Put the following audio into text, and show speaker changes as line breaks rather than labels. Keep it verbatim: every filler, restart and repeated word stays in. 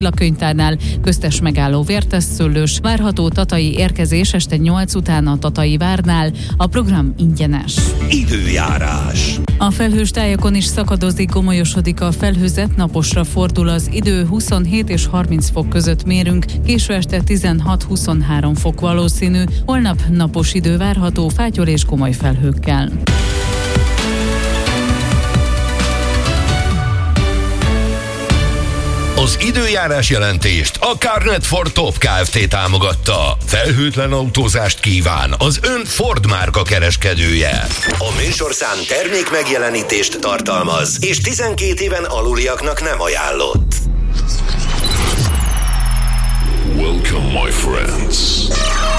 a könyvtárnál, köztes megálló Vértesszőlős, várható tatai érkezés este nyolc után a Tatai várnál, a program ingyenes.
Időjárás.
A felhős tájakon is szakadozik, gomolyosodik a felhőzet, naposra fordul az idő, huszonhét és harminc fok között mérünk, késő este tizenhat-huszonhárom fok valószínű, holnap napos idő várható, fátyol és gomoly felhőkkel.
Az időjárás jelentést a Carnet Ford Top Kft. Támogatta. Felhőtlen autózást kíván az ön Ford márka kereskedője. A műsorszám termék megjelenítést tartalmaz, és tizenkét éven aluliaknak nem ajánlott.
Welcome, my friends.